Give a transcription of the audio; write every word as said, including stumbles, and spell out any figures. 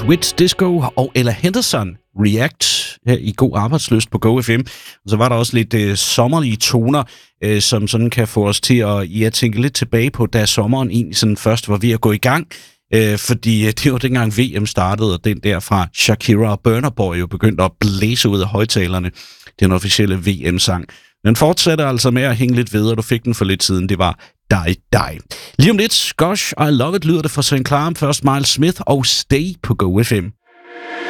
Sweet Disco og Ella Henderson, React, her i God Arbejdsløst på Go F M. Og så var der også lidt øh, sommerlige toner, øh, som sådan kan få os til at ja, tænke lidt tilbage på, da sommeren egentlig sådan først var ved at gå i gang. Øh, fordi øh, det var dengang V M startede, og den der fra Shakira og Burna Boy jo begyndte at blæse ud af højtalerne. Den officielle V M-sang. Den fortsætter altså med at hænge lidt ved, og du fik den for lidt siden. Det var Die Die. Lige om lidt, Gosh, I Love It lyder det fra Saint Clara, først Miles Smith og Stay på Go F M.